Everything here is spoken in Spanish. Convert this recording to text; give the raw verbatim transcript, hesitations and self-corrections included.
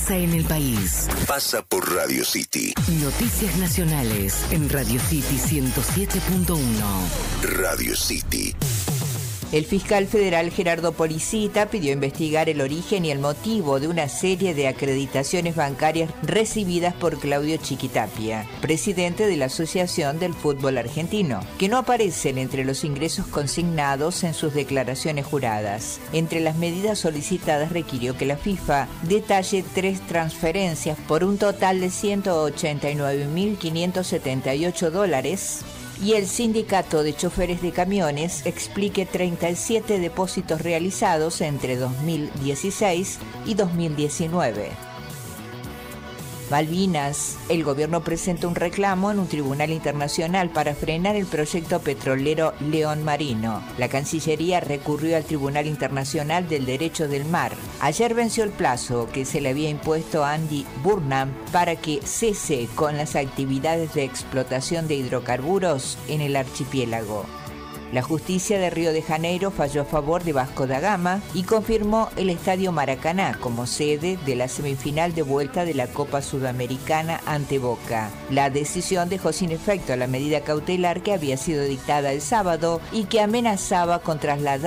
pasa en el país. Pasa por Radio City. Noticias nacionales en Radio City ciento siete punto uno. Radio City. El fiscal federal Gerardo Policita pidió investigar el origen y el motivo de una serie de acreditaciones bancarias recibidas por Claudio Chiquitapia, presidente de la Asociación del Fútbol Argentino, que no aparecen entre los ingresos consignados en sus declaraciones juradas. Entre las medidas solicitadas requirió que la FIFA detalle tres transferencias por un total de ciento ochenta y nueve mil quinientos setenta y ocho dólares, y el sindicato de choferes de camiones explique treinta y siete depósitos realizados entre dos mil dieciséis y dos mil diecinueve. Malvinas. El gobierno presenta un reclamo en un tribunal internacional para frenar el proyecto petrolero León Marino. La Cancillería recurrió al Tribunal Internacional del Derecho del Mar. Ayer venció el plazo que se le había impuesto a Andy Burnham para que cese con las actividades de explotación de hidrocarburos en el archipiélago. La justicia de Río de Janeiro falló a favor de Vasco da Gama y confirmó el Estadio Maracaná como sede de la semifinal de vuelta de la Copa Sudamericana ante Boca. La decisión dejó sin efecto la medida cautelar que había sido dictada el sábado y que amenazaba con trasladar